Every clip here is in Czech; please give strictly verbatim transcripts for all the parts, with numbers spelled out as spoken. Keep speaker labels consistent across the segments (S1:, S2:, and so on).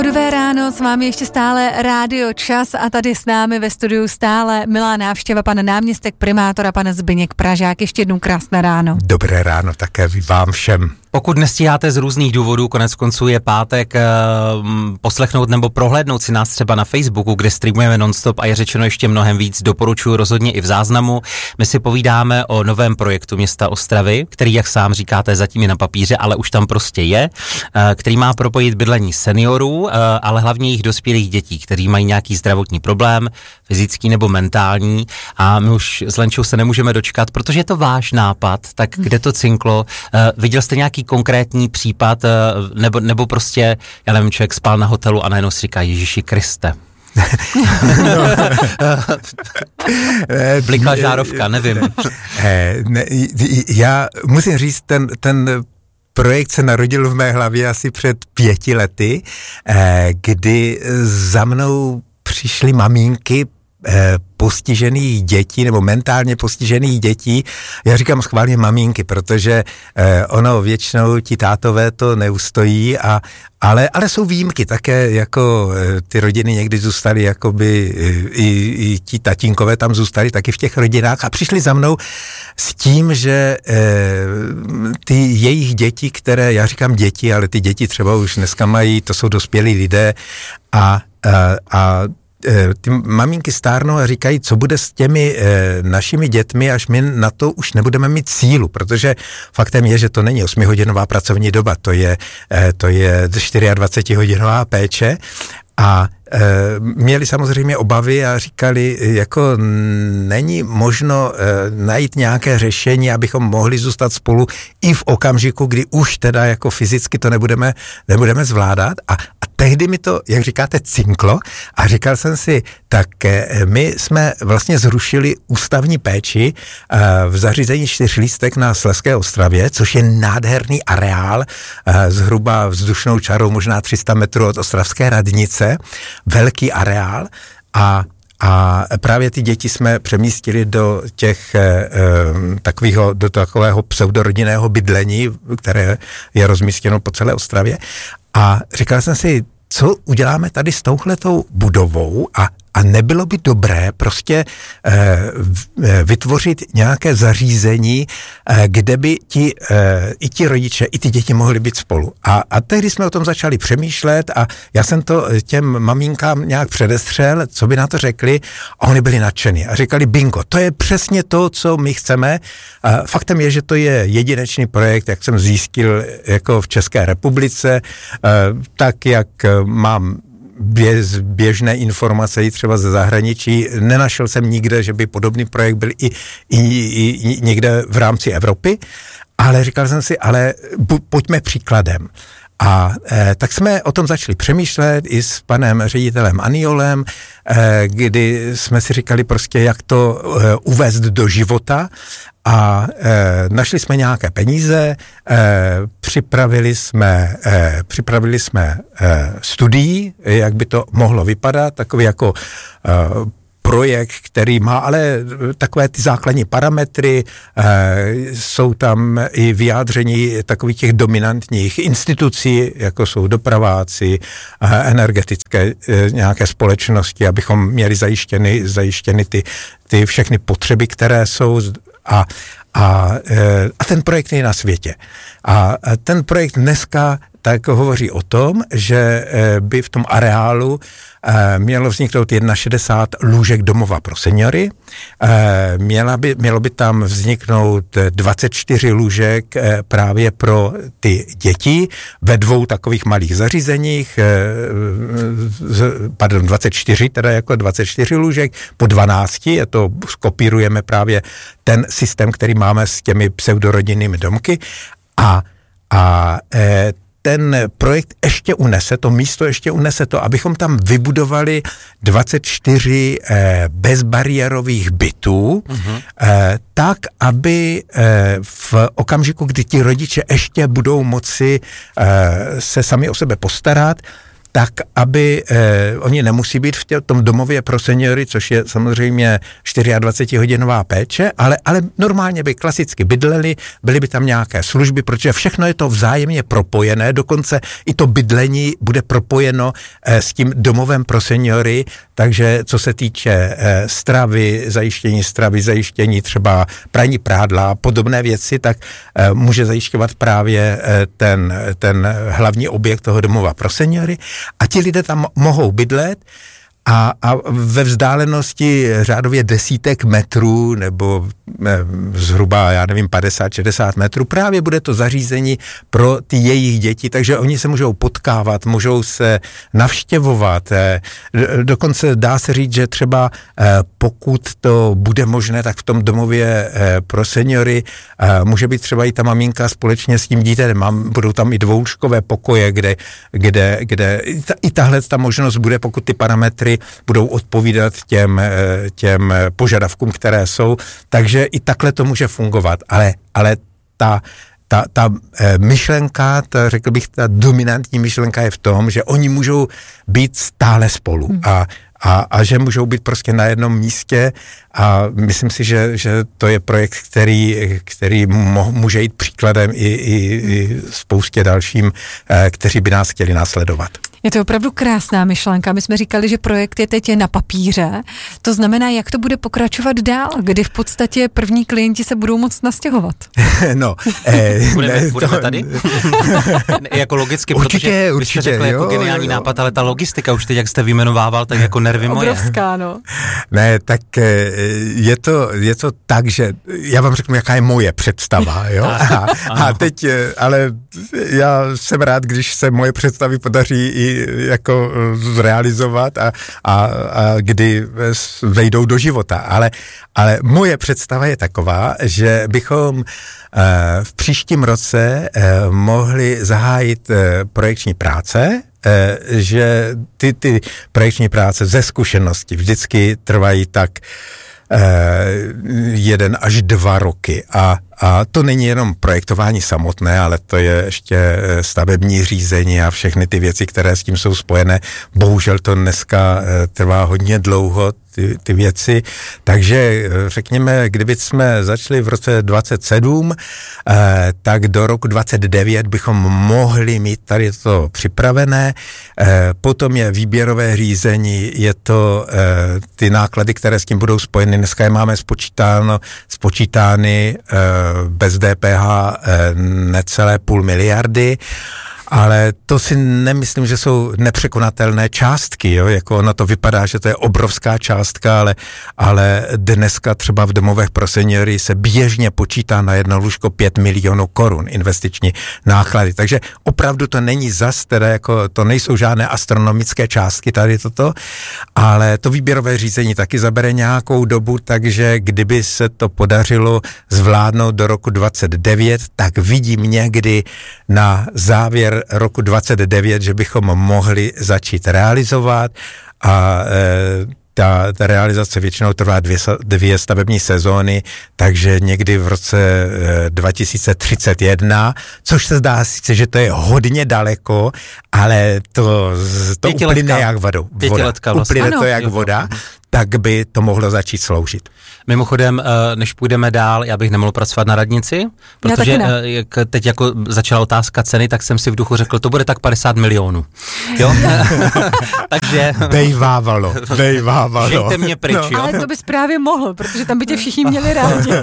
S1: Dobré ráno, s vámi ještě stále Rádio Čas a tady s námi ve studiu stále milá návštěva, pan náměstek primátora, pan Zbyněk Pražák. Ještě jednou krásné ráno.
S2: Dobré ráno také vám všem.
S3: Pokud nestíháte z různých důvodů, konec konců je pátek, eh, poslechnout nebo prohlédnout si nás třeba na Facebooku, kde streamujeme nonstop a je řečeno ještě mnohem víc, doporučuji rozhodně i v záznamu. My si povídáme o novém projektu města Ostravy, který, jak sám říkáte, zatím je na papíře, ale už tam prostě je, eh, který má propojit bydlení seniorů, eh, ale hlavně jejich dospělých dětí, kteří mají nějaký zdravotní problém, fyzický nebo mentální, a my už s Lenčou se nemůžeme dočkat, protože je to váš nápad, tak kde to cinklo? Eh, viděl jste nějaký konkrétní případ, nebo, nebo prostě, já nevím, člověk spal na hotelu a najednou si říká Ježíši Kriste. No. Blikla žárovka, nevím.
S2: Já musím říct, ten, ten projekt se narodil v mé hlavě asi před pěti lety, kdy za mnou přišly mamínky postižených dětí nebo mentálně postižených dětí. Já říkám schválně mamínky, protože eh, ono většinou ti tátové to neustojí, a, ale, ale jsou výjimky také, jako eh, ty rodiny někdy zůstaly, jakoby eh, i, i ti tatínkové tam zůstali taky v těch rodinách a přišli za mnou s tím, že eh, ty jejich děti, které, já říkám děti, ale ty děti třeba už dneska mají, to jsou dospělí lidé a, a, a ty maminky stárnou a říkají, co bude s těmi e, našimi dětmi, až my na to už nebudeme mít sílu, protože faktem je, že to není osmihodinová pracovní doba, to je, e, to je dvacetčtyřhodinová péče. A e, měli samozřejmě obavy a říkali, jako není možno e, najít nějaké řešení, abychom mohli zůstat spolu i v okamžiku, kdy už teda jako fyzicky to nebudeme, nebudeme zvládat. A, a tehdy mi to, jak říkáte, cinklo a říkal jsem si, tak e, my jsme vlastně zrušili ústavní péči e, v zařízení Čtyřlístek na Slezské Ostravě, což je nádherný areál, e, zhruba vzdušnou čarou možná tři sta metrů od ostravské radnice, velký areál, a A právě ty děti jsme přemístili do těch e, takového, do takového pseudorodinného bydlení, které je rozmístěno po celé Ostravě. A říkal jsem si, co uděláme tady s touhletou budovou, a A nebylo by dobré prostě e, vytvořit nějaké zařízení, e, kde by ti, e, i ti rodiče, i ty děti mohly být spolu. A, a tehdy jsme o tom začali přemýšlet a já jsem to těm maminkám nějak předestřel, co by na to řekli, a oni byli nadšení a říkali, bingo, to je přesně to, co my chceme. A faktem je, že to je jedinečný projekt, jak jsem zjistil, jako v České republice, e, tak jak mám Běž, běžné informace i třeba ze zahraničí. Nenašel jsem nikde, že by podobný projekt byl i, i, i někde v rámci Evropy, ale říkal jsem si, ale bu, pojďme příkladem. A e, tak jsme o tom začali přemýšlet i s panem ředitelem Aniolem, e, kdy jsme si říkali prostě, jak to e, uvést do života. A e, našli jsme nějaké peníze, e, připravili jsme, e, připravili jsme e, studii, jak by to mohlo vypadat, takový jako e, projekt, který má ale takové ty základní parametry, e, jsou tam i vyjádření takových těch dominantních institucí, jako jsou dopraváci, e, energetické e, nějaké společnosti, abychom měli zajištěny, zajištěny ty, ty všechny potřeby, které jsou. A, a, a ten projekt je na světě. A ten projekt dneska tak hovoří o tom, že by v tom areálu mělo vzniknout šedesát jedna lůžek domova pro seniory, měla by, mělo by tam vzniknout dvacet čtyři lůžek právě pro ty děti ve dvou takových malých zařízeních, pardon, dvacet čtyři, teda jako dvacet čtyři lůžek po dvanácti, je to, skopírujeme právě ten systém, který máme s těmi pseudorodinnými domky, a, a e, ten projekt ještě unese, to místo ještě unese to, abychom tam vybudovali dvacet čtyři eh, bezbariérových bytů, uh-huh. eh, tak, aby eh, v okamžiku, kdy ti rodiče ještě budou moci eh, se sami o sebe postarat, tak aby eh, oni nemusí být v tě, tom domově pro seniory, což je samozřejmě dvacetčtyřhodinová péče, ale, ale normálně by klasicky bydleli, byly by tam nějaké služby, protože všechno je to vzájemně propojené, dokonce i to bydlení bude propojeno eh, s tím domovem pro seniory, takže co se týče eh, stravy, zajištění stravy, zajištění třeba praní prádla, podobné věci, tak eh, může zajišťovat právě eh, ten, ten hlavní objekt toho domova pro seniory a ti lidé tam mohou bydlet a, a ve vzdálenosti řádově desítek metrů nebo eh, zhruba, já nevím, padesát šedesát metrů, právě bude to zařízení pro ty jejich děti, takže oni se můžou potkávat, můžou se navštěvovat. Eh, dokonce dá se říct, že třeba eh, pokud to bude možné, tak v tom domově eh, pro seniory eh, může být třeba i ta maminka společně s tím dítětem. Mám, budou tam i dvoučkové pokoje, kde, kde, kde i, ta, i tahle ta možnost bude, pokud ty parametry budou odpovídat těm, těm požadavkům, které jsou, takže i takhle to může fungovat, ale, ale ta, ta, ta myšlenka, ta, řekl bych, ta dominantní myšlenka je v tom, že oni můžou být stále spolu hmm. a A, a že můžou být prostě na jednom místě a myslím si, že, že to je projekt, který, který mo, může jít příkladem i, i, i spoustě dalším, kteří by nás chtěli následovat.
S1: Je to opravdu krásná myšlenka. My jsme říkali, že projekt je teď na papíře. To znamená, jak to bude pokračovat dál, kdy v podstatě první klienti se budou moct nastěhovat.
S2: No, eh,
S3: budeme,
S2: ne,
S3: budeme
S2: to,
S3: tady? jako logicky,
S2: určitě,
S3: protože
S2: určitě,
S3: jste řekl
S2: jo,
S3: jako geniální
S2: jo.
S3: nápad, ale ta logistika už teď, jak jste vyjmenovával, tak jako nervy moje.
S1: Obrovská, no.
S2: Ne, tak je to, je to tak, že já vám řeknu, jaká je moje představa, jo? A, a teď, ale já jsem rád, když se moje představy podaří i jako zrealizovat a, a, a kdy vejdou do života. Ale, ale moje představa je taková, že bychom v příštím roce mohli zahájit projekční práce, že ty, ty projekční práce ze zkušenosti vždycky trvají tak jeden až dva roky a, a to není jenom projektování samotné, ale to je ještě stavební řízení a všechny ty věci, které s tím jsou spojené. Bohužel to dneska trvá hodně dlouho, ty, ty věci, takže řekněme, kdyby jsme začali v roce dvacet sedm, eh, tak do roku dvacet devět bychom mohli mít tady to připravené, eh, potom je výběrové řízení, je to eh, ty náklady, které s tím budou spojeny, dneska je máme spočítáno, spočítány eh, bez D P H eh, necelé půl miliardy, ale to si nemyslím, že jsou nepřekonatelné částky, jo? Jako ono to vypadá, že to je obrovská částka, ale, ale dneska třeba v domovech pro seniory se běžně počítá na jedno lůžko pět milionů korun investiční náklady, takže opravdu to není zas, teda jako to nejsou žádné astronomické částky tady toto, ale to výběrové řízení taky zabere nějakou dobu, takže kdyby se to podařilo zvládnout do roku dvacet devět, tak vidím někdy na závěr roku dvacet devět, že bychom mohli začít realizovat a e, ta, ta realizace většinou trvá dvě, dvě stavební sezóny, takže někdy v roce e, dva tisíce třicet jedna, což se zdá sice, že to je hodně daleko, ale to, to uplyne jak voda.
S3: Pětiletka vlastně.
S2: Uplyne to
S3: ano,
S2: jak
S3: jo.
S2: voda, tak by to mohlo začít sloužit.
S3: Mimochodem, než půjdeme dál, já bych nemohl pracovat na radnici, protože jak teď jako začala otázka ceny, tak jsem si v duchu řekl, to bude tak padesát milionů. Jo? Takže...
S2: Bejvávalo, bejvávalo.
S3: Žijte mě pryč, no. Jo?
S1: Ale to bys právě mohl, protože tam by tě všichni měli rádi.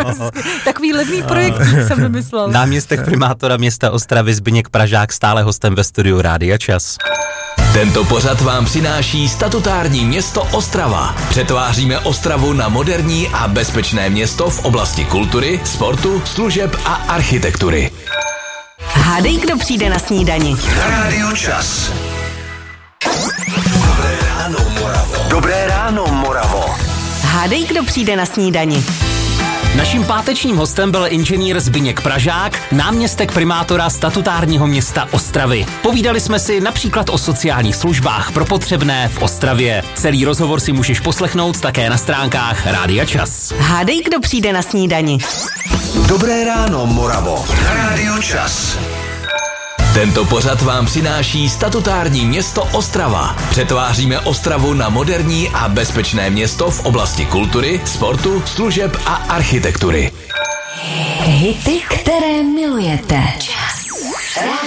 S1: Takový levný projekt jsem vymyslel.
S3: Náměstek primátora města Ostravy Zbyněk Pražák stále hostem ve studiu Rádia Čas.
S4: Tento pořad vám přináší statutární město Ostrava. Přetváříme Ostravu na moderní a bezpečné město v oblasti kultury, sportu, služeb a architektury.
S5: Hádej, kdo přijde na snídani.
S4: Rádio Čas. Dobré ráno, Moravo. Dobré ráno, Moravo.
S5: Hádej, kdo přijde na snídani.
S3: Naším pátečním hostem byl inženýr Zbyněk Pražák, náměstek primátora statutárního města Ostravy. Povídali jsme si například o sociálních službách pro potřebné v Ostravě. Celý rozhovor si můžeš poslechnout také na stránkách Rádia Čas.
S5: Hádej, kdo přijde na snídani.
S4: Dobré ráno, Moravo. Rádio Čas. Tento pořad vám přináší statutární město Ostrava. Přetváříme Ostravu na moderní a bezpečné město v oblasti kultury, sportu, služeb a architektury.
S5: Hity, které milujete.